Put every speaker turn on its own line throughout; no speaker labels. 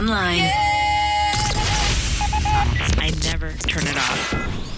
online.
I never turn it off.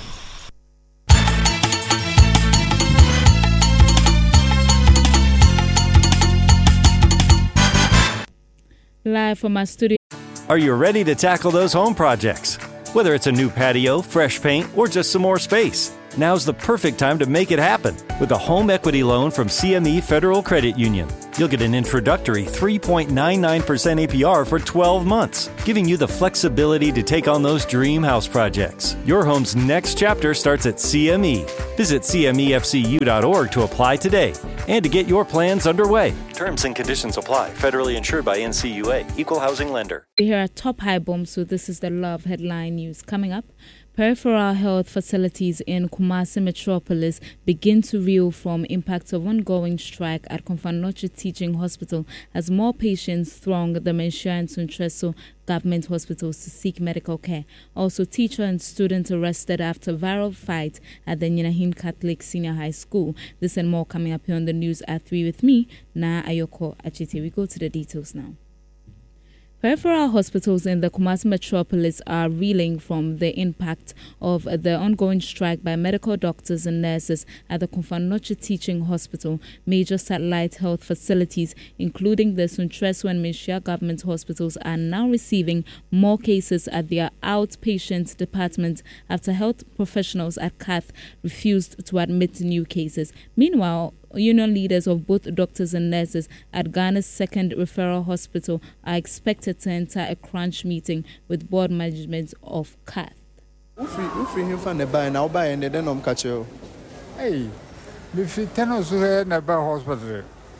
Live from our studio.
Are you ready to tackle those home projects? Whether it's a new patio, fresh paint, or just some more space, now's the perfect time to make it happen with a home equity loan from CME Federal Credit Union. You'll get an introductory 3.99% APR for 12 months, giving you the flexibility to take on those dream house projects. Your home's next chapter starts at CME. Visit CMEFCU.org to apply today and to get your plans underway. Terms and conditions apply. Federally insured by NCUA. Equal housing lender.
We hear a top high bomb, so this is the Love headline news. Coming up, peripheral health facilities in Kumasi Metropolis begin to reel from impacts of ongoing strike at Komfo Teaching Hospital as more patients throng the Menhir and Suntreso government hospitals to seek medical care. Also, teacher and student arrested after viral fight at the Ninahin Catholic Senior High School. This and more coming up here on the news at 3 with me, Na Ayoko Achete. We go to the details now. Peripheral hospitals in the Kumasi Metropolis are reeling from the impact of the ongoing strike by medical doctors and nurses at the Komfo Teaching Hospital. Major satellite health facilities, including the Suntreso and Menhir government hospitals, are now receiving more cases at their outpatient department after health professionals at CATH refused to admit new cases. Meanwhile, union leaders of both doctors and nurses at Ghana's second referral hospital are expected to enter a crunch meeting with board management of CATH.
Hey, if you tell us about hospital,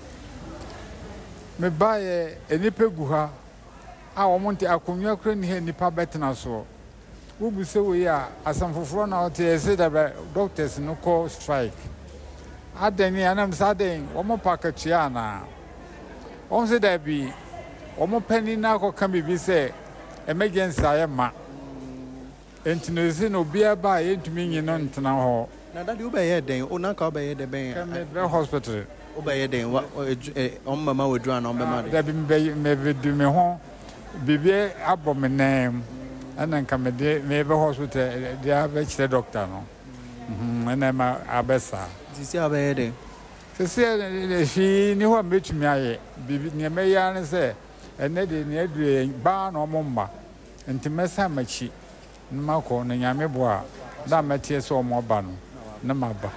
me buy a nipeguha. I want to accommodate here nipa betnaso. We will say we are as some for now. They said that doctors no call strike. Adeni anam sadeng omo pakachiana on se da bi omo penny na ko kan bibi se emergency ayema entino se no bia ba yentumi nyi no ntena ho
na dadi obeye den o na ka obeye de ben
be hospital
obeye den on mama we dra na on be ma
da bi me du me ho bibi abomenem anan ka me de me be hospital dia be chire doctor no ena ma abesa
Sisi abede.
Sisi she ni ho metumi aye. Bibi ne meya ne se ene de ne adure ba na omomba. Enti mesa machi. Nma ko na nyame bo a da matie so omoba no. Na maba.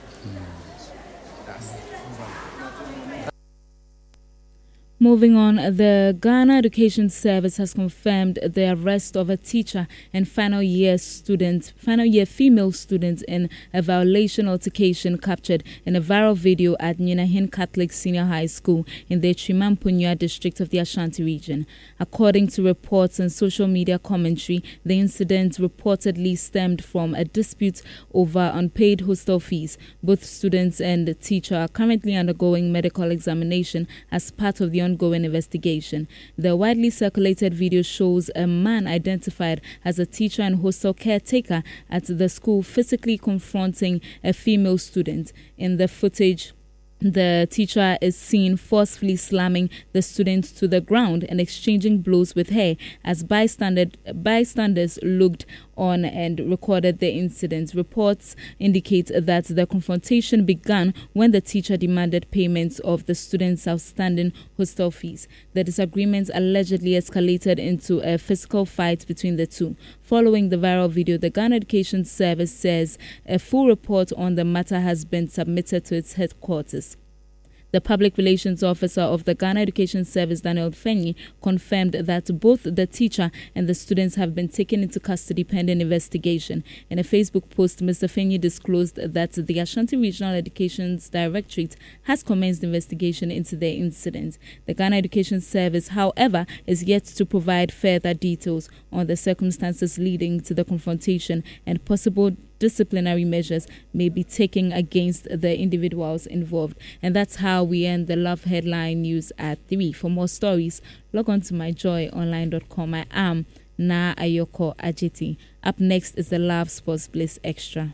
Moving on, the Ghana Education Service has confirmed the arrest of a teacher and final year female student in a violation altercation captured in a viral video at Ninahin Catholic Senior High School in the Chimampunya district of the Ashanti region. According to reports and social media commentary, the incident reportedly stemmed from a dispute over unpaid hostel fees. Both students and the teacher are currently undergoing medical examination as part of the ongoing investigation. The widely circulated video shows a man identified as a teacher and hostel caretaker at the school physically confronting a female student. In the footage, the teacher is seen forcefully slamming the student to the ground and exchanging blows with her as bystanders looked on and recorded the incident. Reports indicate that the confrontation began when the teacher demanded payments of the student's outstanding hostel fees. The disagreement allegedly escalated into a physical fight between the two. Following the viral video, the Ghana Education Service says a full report on the matter has been submitted to its headquarters. The public relations officer of the Ghana Education Service, Daniel Fenyi, confirmed that both the teacher and the students have been taken into custody pending investigation. In a Facebook post, Mr. Fenyi disclosed that the Ashanti Regional Education Directorate has commenced investigation into the incident. The Ghana Education Service, however, is yet to provide further details on the circumstances leading to the confrontation and possible disciplinary measures may be taken against the individuals involved. And that's how we end the Love headline news at 3. For more stories, log on to myjoyonline.com. I am Na Ayoko Ajeti. Up next is the Love Sports Bliss Extra.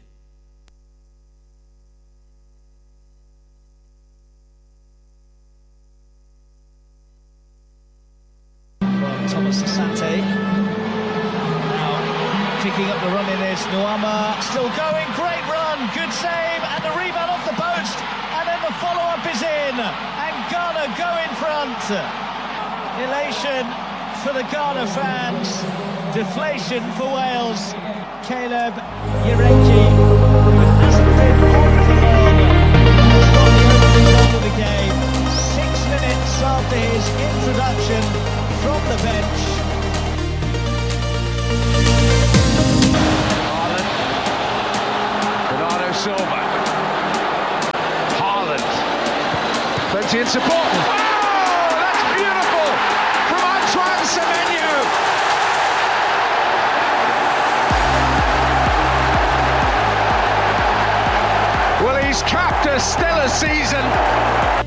Thomas Asante. Now picking up the run in is Nuama, still going, great run, good save, and the rebound off the post, and then the follow-up is in, and Ghana go in front. Elation for the Ghana fans, deflation for Wales. Caleb Yereji, who hasn't been on for long, has got the opening goal of the game 6 minutes after his introduction from the bench.
Haaland, Bernardo Silva, Haaland, plenty in support. Oh, that's beautiful from Antoine Semenyo. Well, he's capped a stellar season.